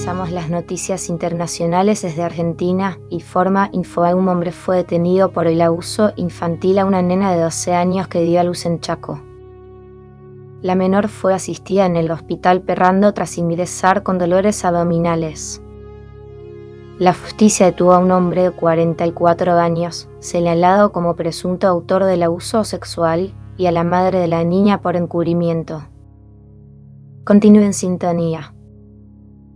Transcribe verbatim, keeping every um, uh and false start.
Actualizamos las noticias internacionales desde Argentina. Informa Infobae: un hombre fue detenido por el abuso infantil a una nena de doce años que dio a luz en Chaco. La menor fue asistida en el hospital Perrando tras ingresar con dolores abdominales. La justicia detuvo a un hombre de cuarenta y cuatro años, señalado como presunto autor del abuso sexual, y a la madre de la niña por encubrimiento. Continúe en sintonía.